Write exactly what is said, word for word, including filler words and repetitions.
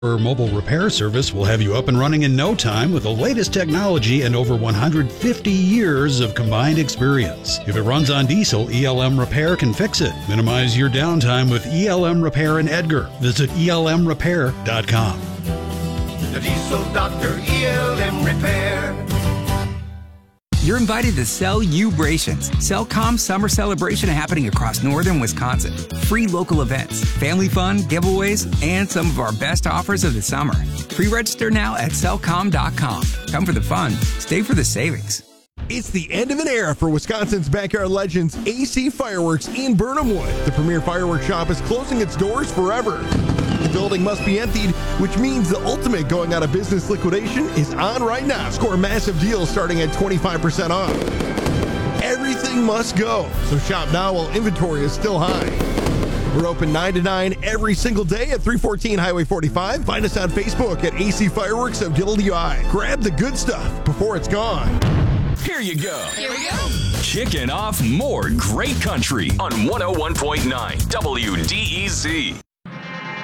Our mobile repair service will have you up and running in no time with the latest technology and over one hundred fifty years of combined experience. If it runs on diesel, E L M Repair can fix it. Minimize your downtime with E L M Repair in Edgar. Visit E L M repair dot com. The Diesel Doctor, E L M Repair. You're invited to Cell U-brations. Cellcom's summer celebration happening across northern Wisconsin. Free local events, family fun, giveaways, and some of our best offers of the summer. Pre-register now at cellcom dot com. Come for the fun. Stay for the savings. It's the end of an era for Wisconsin's backyard legends, A C Fireworks in Burnhamwood. The premier fireworks shop is closing its doors forever. The building must be emptied, which means the ultimate going out of business liquidation is on right now. Score massive deals starting at twenty-five percent off. Everything must go, so shop now while inventory is still high. We're open nine to nine every single day at three fourteen Highway forty-five. Find us on Facebook at A C Fireworks of W I. Grab the good stuff before it's gone. Here you go. Here we go. Kicking off more great country on one oh one point nine W D E Z.